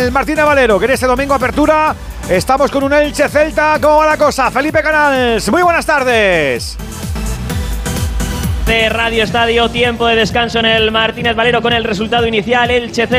el Martínez Valero, que en este domingo apertura estamos con un Elche Celta. ¿Cómo va la cosa? Felipe Canals, muy buenas tardes. De Radio Estadio, tiempo de descanso en el Martínez Valero con el resultado inicial, Elche 0.